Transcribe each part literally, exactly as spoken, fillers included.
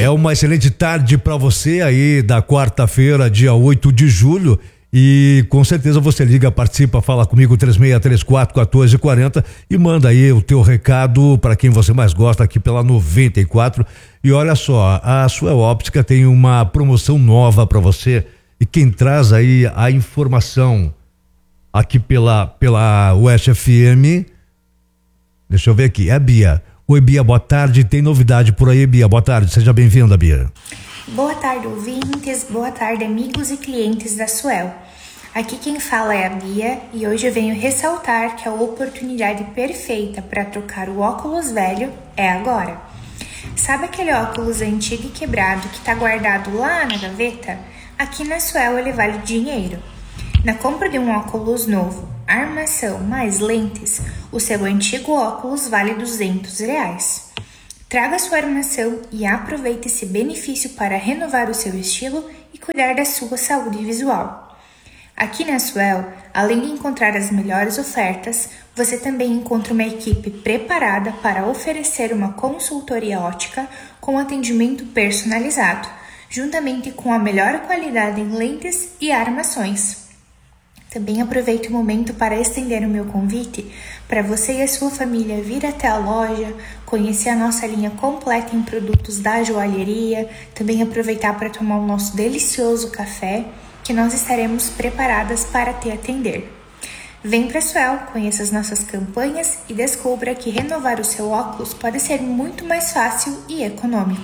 É uma excelente tarde para você aí da quarta-feira, dia oito de julho. E com certeza você liga, participa, fala comigo três seis três quatro, um quatro quatro zero e manda aí o teu recado para quem você mais gosta aqui pela noventa e quatro. E olha só, a Suel Óptica tem uma promoção nova para você e quem traz aí a informação aqui pela pela U S F M, deixa eu ver aqui, é a Bia. Oi, Bia, boa tarde, tem novidade por aí, Bia, boa tarde, seja bem-vinda, Bia. Boa tarde, ouvintes, boa tarde, amigos e clientes da Suel. Aqui quem fala é a Bia e hoje eu venho ressaltar que a oportunidade perfeita para trocar o óculos velho é agora. Sabe aquele óculos antigo e quebrado que está guardado lá na gaveta? Aqui na Suel ele vale dinheiro. Na compra de um óculos novo, armação mais lentes, o seu antigo óculos vale duzentos reais. Traga sua armação e aproveite esse benefício para renovar o seu estilo e cuidar da sua saúde visual. Aqui na Suel, além de encontrar as melhores ofertas, você também encontra uma equipe preparada para oferecer uma consultoria ótica com atendimento personalizado, juntamente com a melhor qualidade em lentes e armações. Também aproveito o momento para estender o meu convite para você e a sua família vir até a loja, conhecer a nossa linha completa em produtos da joalheria, também aproveitar para tomar o nosso delicioso café, que nós estaremos preparadas para te atender. Vem para a Suel, conheça as nossas campanhas e descubra que renovar o seu óculos pode ser muito mais fácil e econômico.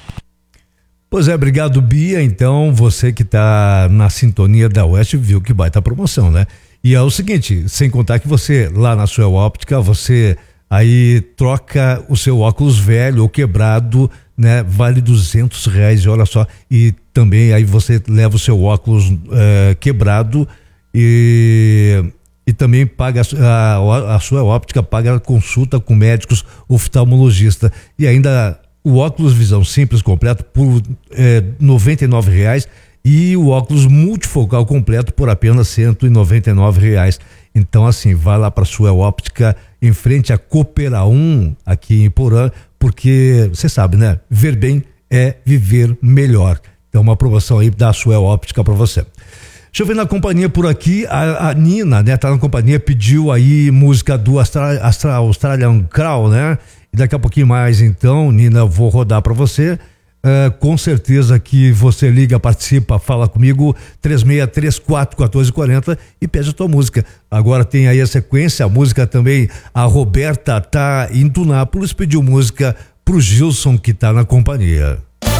Pois é, obrigado, Bia. Então, você que tá na sintonia da Oeste viu que baita promoção, né? E é o seguinte, sem contar que você, lá na Suel Óptica, você aí troca o seu óculos velho ou quebrado, né? Vale duzentos reais, e olha só. E também aí você leva o seu óculos eh, quebrado e, e também paga a, a, a Suel Óptica paga a consulta com médicos oftalmologista e ainda o óculos visão simples completo por eh, noventa e nove reais e o óculos multifocal completo por apenas cento e noventa e nove reais. Então assim, vai lá para Suel Óptica em frente a Coopera um aqui em Porã, porque você sabe, né? Ver bem é viver melhor. Então uma promoção aí da Suel Óptica para você. Deixa eu ver na companhia por aqui, a, a Nina, né? Tá na companhia, pediu aí música do Astra, Astra, Australian Crow, né? E daqui a pouquinho mais, então, Nina, eu vou rodar para você. Uh, com certeza que você liga, participa, fala comigo, três seis três quatro, um quatro quatro zero e pede a tua música. Agora tem aí a sequência, a música também, a Roberta tá em Tunápolis, pediu música pro Gilson que tá na companhia.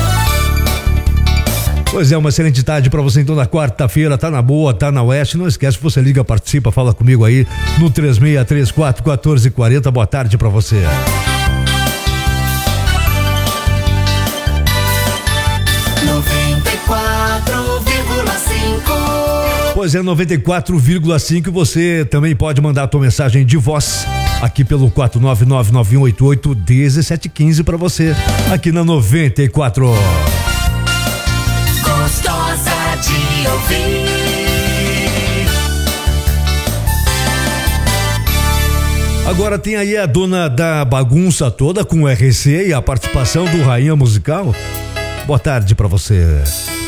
Pois é, uma excelente tarde para você então na quarta-feira, tá na boa, tá na Oeste, não esquece, você liga, participa, fala comigo aí no três seis três quatro, um quatro quatro zero, boa tarde para você. noventa e quatro vírgula cinco. Pois é, noventa e quatro vírgula cinco, você também pode mandar a tua mensagem de voz aqui pelo quatro nove nove nove um oito oito um sete um cinco para você, aqui na noventa e quatro. Gostosa de ouvir. Agora tem aí a dona da bagunça toda com o R C e a participação do Rainha Musical. Boa tarde pra você.